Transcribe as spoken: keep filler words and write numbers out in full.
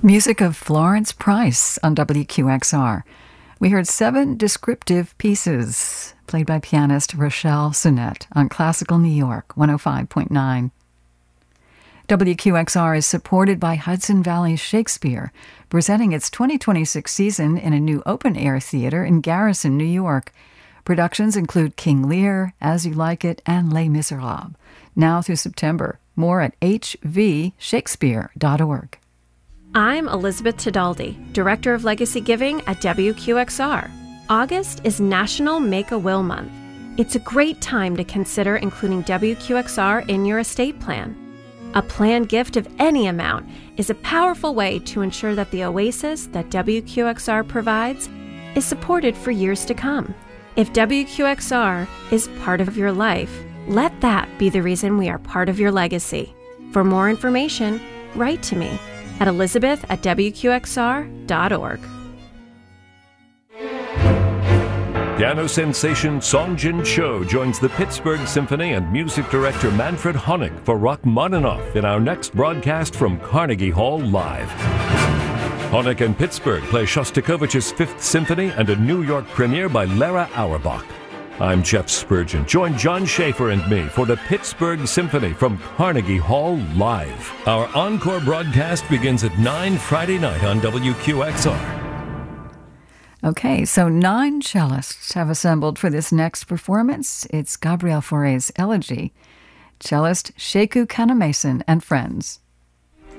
Music of Florence Price on W Q X R. We heard seven descriptive pieces, played by pianist Rochelle Sonette on Classical New York, one oh five point nine. W Q X R is supported by Hudson Valley Shakespeare, presenting its twenty twenty-six season in a new open-air theater in Garrison, New York. Productions include King Lear, As You Like It, and Les Miserables. Now through September. More at h v shakespeare dot org. I'm Elizabeth Tedaldi, Director of Legacy Giving at W Q X R. August is National Make-A-Will Month. It's a great time to consider including W Q X R in your estate plan. A planned gift of any amount is a powerful way to ensure that the oasis that W Q X R provides is supported for years to come. If W Q X R is part of your life, let that be the reason we are part of your legacy. For more information, write to me at elizabeth at w q x r dot org. Piano sensation Song Jin Cho joins the Pittsburgh Symphony and music director Manfred Honeck for Rachmaninoff in our next broadcast from Carnegie Hall Live. Honeck and Pittsburgh play Shostakovich's Fifth Symphony and a New York premiere by Lara Auerbach. I'm Jeff Spurgeon. Join John Schaefer and me for the Pittsburgh Symphony from Carnegie Hall Live. Our encore broadcast begins at nine Friday night on W Q X R. Okay, so nine cellists have assembled for this next performance. It's Gabriel Fauré's Elegy. Cellist Sheku Kanamason and friends.